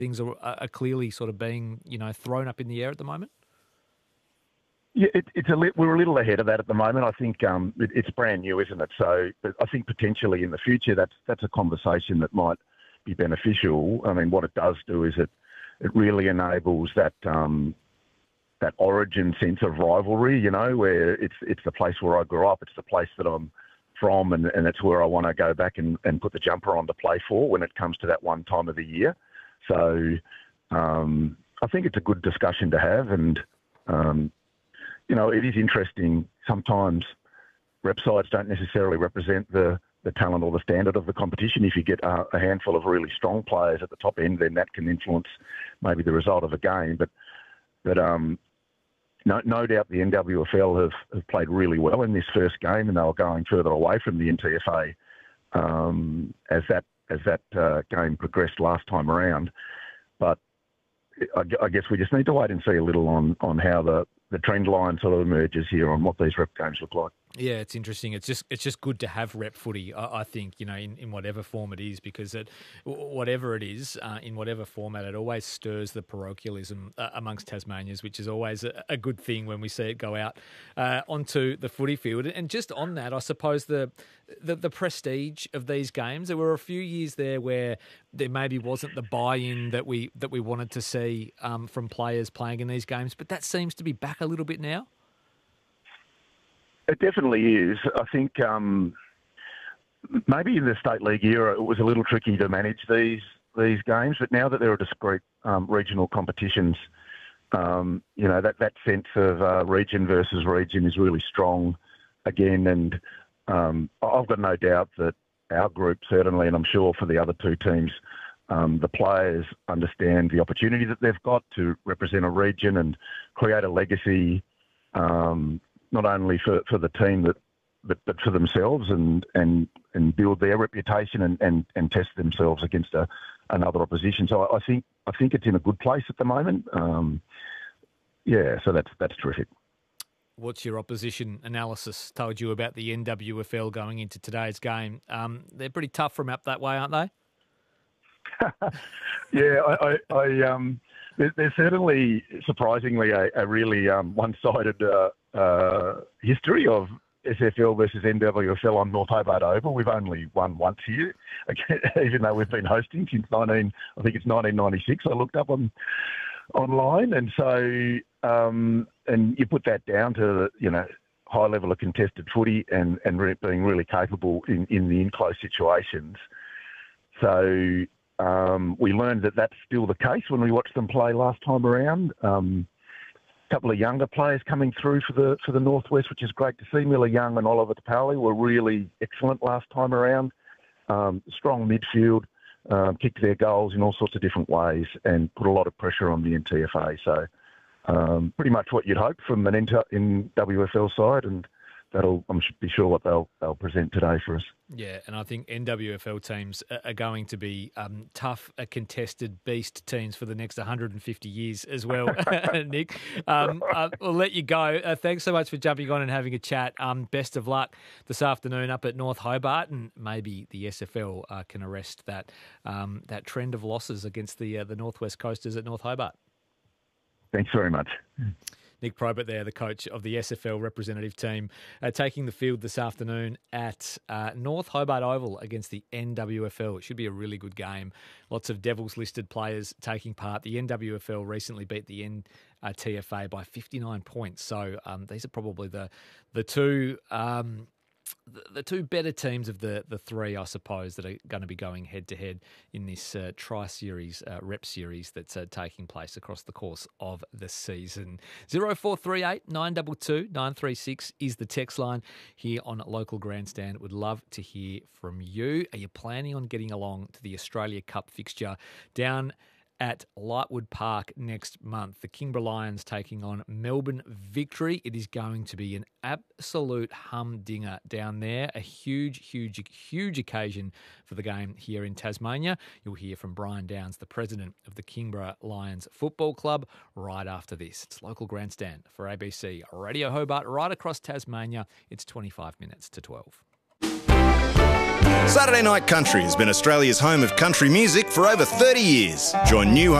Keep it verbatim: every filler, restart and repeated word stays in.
things are, are clearly sort of being, you know, thrown up in the air at the moment? Yeah, it, it's a li- we're a little ahead of that at the moment. I think um, it, it's brand new, isn't it? So but I think potentially in the future that's that's a conversation that might be beneficial. I mean, what it does do is it it really enables that um, that origin sense of rivalry. You know, where it's it's the place where I grew up. It's the place that I'm from, and, and it's where I want to go back and, and put the jumper on to play for when it comes to that one time of the year. So um, I think it's a good discussion to have, and um, you know, it is interesting. Sometimes rep sides don't necessarily represent the, the talent or the standard of the competition. If you get a, a handful of really strong players at the top end, then that can influence maybe the result of a game. But but um, no, no doubt the N W F L have, have played really well in this first game, and they were going further away from the N T F A um, as that as that uh, game progressed last time around. But I, I guess we just need to wait and see a little on, on how the the trend line sort of emerges here on what these rep games look like. Yeah, it's interesting. It's just it's just good to have rep footy, I, I think, you know, in, in whatever form it is, because it, whatever it is, uh, in whatever format, it always stirs the parochialism uh, amongst Tasmanians, which is always a, a good thing when we see it go out uh, onto the footy field. And just on that, I suppose the, the the prestige of these games, there were a few years there where there maybe wasn't the buy-in that we that we wanted to see um, from players playing in these games, but that seems to be back a little bit now. It definitely is. I think um, maybe in the State League era it was a little tricky to manage these these games, but now that there are discrete um, regional competitions, um, you know, that, that sense of uh, region versus region is really strong again. And um, I've got no doubt that our group certainly, and I'm sure for the other two teams, um, the players understand the opportunity that they've got to represent a region and create a legacy, um, not only for, for the team that, but, but for themselves, and, and, and build their reputation and, and, and test themselves against a, another opposition. So I, I think I think it's in a good place at the moment. Um, yeah, so that's that's terrific. What's your opposition analysis told you about the N W F L going into today's game? Um, they're pretty tough from up that way, aren't they? yeah, I, I, I um, there, there's certainly, surprisingly, a, a really um, one-sided uh, uh, history of S F L versus N W F L on North Hobart Oval. We've only won once here, even though we've been hosting since nineteen. I think it's nineteen ninety-six. I looked up on online, and so um, and you put that down to, you know, high level of contested footy and and re- being really capable in in the in close situations. So um, we learned that that's still the case when we watched them play last time around. Um, couple of younger players coming through for the for the Northwest, which is great to see. Miller Young and Oliver Tapali were really excellent last time around. Um, strong midfield, um, kicked their goals in all sorts of different ways and put a lot of pressure on the N T F A. So um, pretty much what you'd hope from an N W F L side, and that'll, I'm be sure what they'll they'll present today for us. Yeah, and I think N W F L teams are going to be um, tough, uh, contested beast teams for the next one hundred fifty years as well, Nick. Um, uh, we'll let you go. Uh, thanks so much for jumping on and having a chat. Um, best of luck this afternoon up at North Hobart, and maybe the S F L uh, can arrest that um, that trend of losses against the uh, the Northwest Coasters at North Hobart. Thanks very much. Nick Probert there, the coach of the S F L representative team, uh, taking the field this afternoon at uh, North Hobart Oval against the N W F L. It should be a really good game. Lots of Devils-listed players taking part. The N W F L recently beat the N T F A by fifty-nine points. So um, these are probably the the two... Um, The two better teams of the, the three, I suppose, that are going to be going head-to-head in this uh, Tri-Series, uh, Rep Series that's uh, taking place across the course of the season. zero four three eight, nine two two, nine three six is the text line here on Local Grandstand. Would love to hear from you. Are you planning on getting along to the Australia Cup fixture down at Lightwood Park next month? The Kingborough Lions taking on Melbourne Victory. It is going to be an absolute humdinger down there. A huge, huge, huge occasion for the game here in Tasmania. You'll hear from Brian Downs, the president of the Kingborough Lions Football Club, right after this. It's Local Grandstand for A B C Radio Hobart, right across Tasmania. It's twenty-five minutes to twelve. Saturday Night Country has been Australia's home of country music for over thirty years. Join new